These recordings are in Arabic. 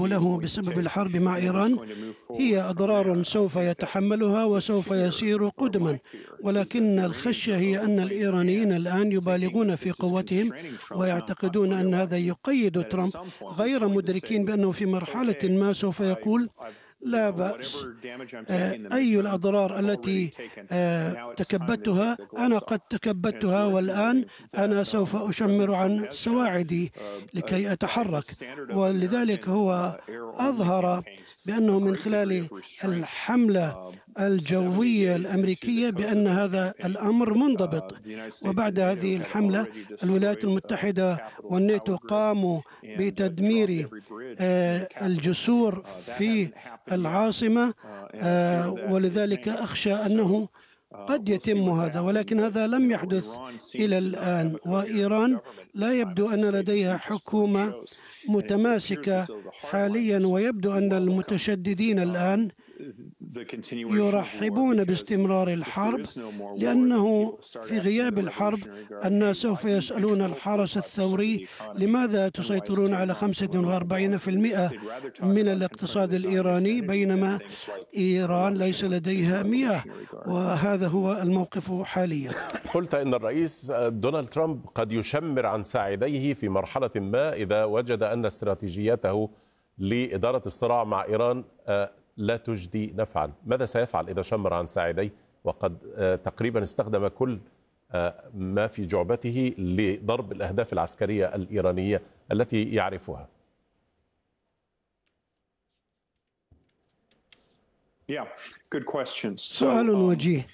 له بسبب الحرب مع إيران هي أضرار سوف يتحملها وسوف يسير قدما، ولكن الخشية هي أن الإيرانيين الآن يبالغون في قوتهم ويعتقدون أن هذا يقيد ترامب، غير مدركين بأنه في مرحلة ما سوف يقول لا بأس، أي الأضرار التي تكبدتها أنا قد تكبدتها، والآن أنا سوف أشمر عن سواعدي لكي أتحرك. ولذلك هو أظهر بأنه من خلال الحملة الجوية الأمريكية بأن هذا الأمر منضبط. وبعد هذه الحملة الولايات المتحدة والناتو قاموا بتدمير الجسور في العاصمة، ولذلك أخشى أنه قد يتم هذا، ولكن هذا لم يحدث إلى الآن. وإيران لا يبدو أن لديها حكومة متماسكة حاليا، ويبدو أن المتشددين الآن يرحبون باستمرار الحرب، لأنه في غياب الحرب الناس سوف يسألون الحرس الثوري لماذا تسيطرون على 45% من الاقتصاد الإيراني بينما إيران ليس لديها مياه، وهذا هو الموقف حاليا. قلت إن الرئيس دونالد ترامب قد يشمر عن ساعديه في مرحلة ما إذا وجد أن استراتيجيته لإدارة الصراع مع إيران لا تجدي نفعا. ماذا سيفعل إذا شمر عن ساعديه وقد تقريبا استخدم كل ما في جعبته لضرب الأهداف العسكرية الإيرانية التي يعرفها؟ سؤال وجيه.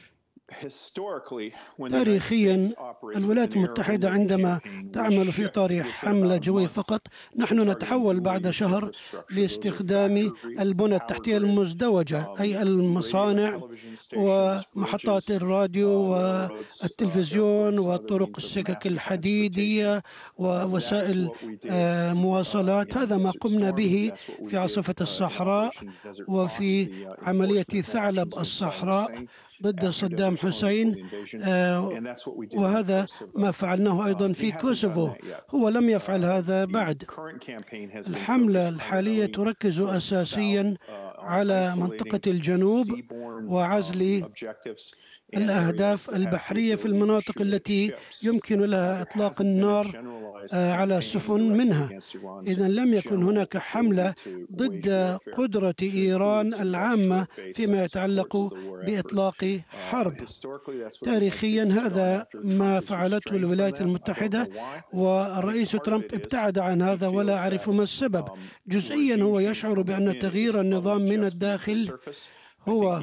تاريخيا الولايات المتحدة عندما تعمل في إطار حملة جوية فقط، نحن نتحول بعد شهر لاستخدام البنى التحتية المزدوجة، أي المصانع ومحطات الراديو والتلفزيون وطرق السكك الحديدية ووسائل مواصلات. هذا ما قمنا به في عاصفة الصحراء وفي عملية ثعلب الصحراء ضد صدام حسين، وهذا ما فعلناه أيضا في كوسوفو. هو لم يفعل هذا بعد. الحملة الحالية تركز أساسيا على منطقة الجنوب وعزل الأهداف البحرية في المناطق التي يمكن لها إطلاق النار على السفن منها. إذن لم يكن هناك حملة ضد قدرة إيران العامة فيما يتعلق بإطلاق حرب. تاريخيا هذا ما فعلته الولايات المتحدة، والرئيس ترامب ابتعد عن هذا ولا أعرف ما السبب. جزئيا هو يشعر بأن تغيير النظام من الداخل هو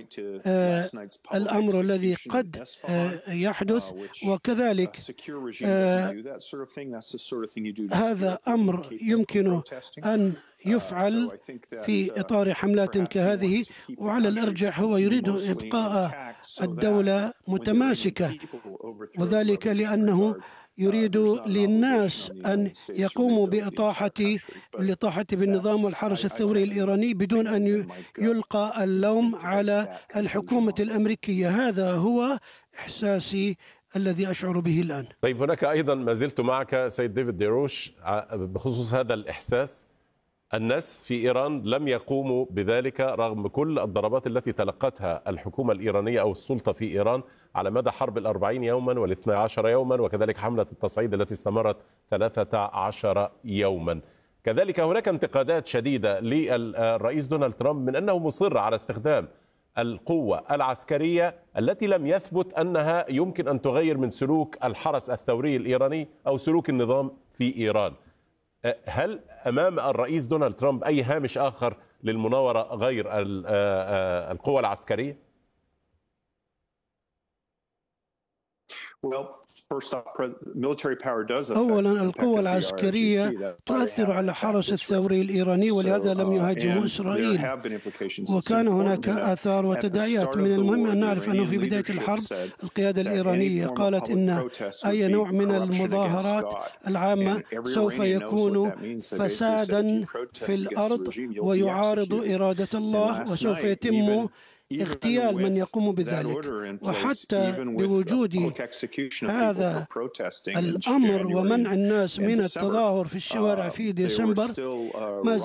الأمر الذي قد يحدث، وكذلك هذا أمر يمكن أن يفعل في إطار حملات كهذه. وعلى الأرجح هو يريد إبقاء الدولة متماسكة، وذلك لأنه يريد للناس أن يقوموا بالإطاحة بالنظام والحرس الثوري الإيراني بدون أن يلقى اللوم على الحكومة الأمريكية. هذا هو إحساسي الذي أشعر به الآن. طيب، هناك أيضا ما زلت معك سيد ديفيد ديروش بخصوص هذا الإحساس. الناس في إيران لم يقوموا بذلك رغم كل الضربات التي تلقتها الحكومة الإيرانية أو السلطة في إيران على مدى حرب 40 يوما وال12 يوما، وكذلك حملة التصعيد التي استمرت 13 يوما. كذلك هناك انتقادات شديدة للرئيس دونالد ترامب من أنه مصر على استخدام القوة العسكرية التي لم يثبت أنها يمكن أن تغير من سلوك الحرس الثوري الإيراني أو سلوك النظام في إيران. هل أمام الرئيس دونالد ترامب أي هامش آخر للمناورة غير القوة العسكرية؟ أولا، القوة العسكرية تؤثر على الحرس الثوري الإيراني، ولهذا لم يهاجموا إسرائيل، وكان هناك آثار وتداعيات. من المهم أن نعرف أنه في بداية الحرب القيادة الإيرانية قالت إن أي نوع من المظاهرات العامة سوف يكون فسادا في الأرض ويعارض إرادة الله، وسوف يتم اغتيال من يقوم بذلك. وحتى بوجود هذا الأمر ومنع الناس من التظاهر في الشوارع في ديسمبر، ما